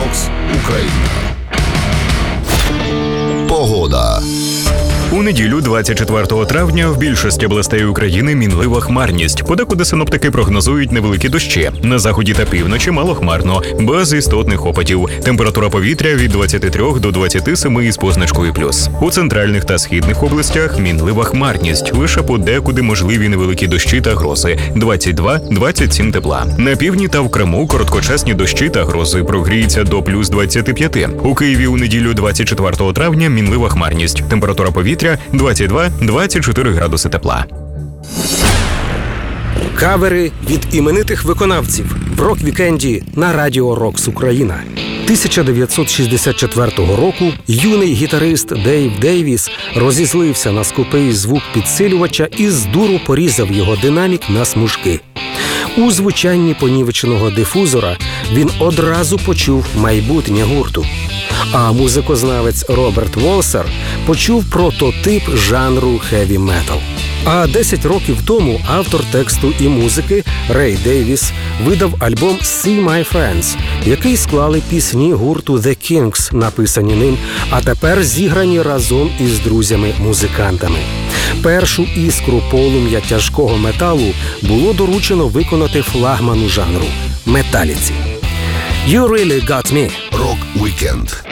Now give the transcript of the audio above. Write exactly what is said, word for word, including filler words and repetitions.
Рокс Україна. Погода. У неділю, двадцять четвертого травня, в більшості областей України мінлива хмарність. Подекуди синоптики прогнозують невеликі дощі. На заході та півночі малохмарно, без істотних опадів. Температура повітря від двадцяти трьох до двадцяти семи із позначкою плюс. У центральних та східних областях мінлива хмарність. Лише подекуди можливі невеликі дощі та грози. двадцять два - двадцять сім тепла. На півдні та в Криму короткочасні дощі та грози. Прогріється до плюс двадцяти п'яти. У Києві у неділю, двадцять четвертого травня, мінлива хмарність. Температура повітря двадцять два - двадцять чотири градуси тепла. Кавери від іменитих виконавців в рок-вікенді на Радіо Рокс Україна. тисяча дев'ятсот шістдесят четвертого року юний гітарист Дейв Дейвіс розізлився на скупий звук підсилювача і з дуру порізав його динамік на смужки. У звучанні понівеченого дифузора він одразу почув майбутнє гурту. А музикознавець Роберт Волсер почув прототип жанру хеві-метал. А десять років тому автор тексту і музики Рей Дейвіс видав альбом «See My Friends», який склали пісні гурту The Kings, написані ним, а тепер зіграні разом із друзями-музикантами. Першу іскру полум'я тяжкого металу було доручено виконати флагману жанру – металіці. You Really Got Me. Рок-вікенд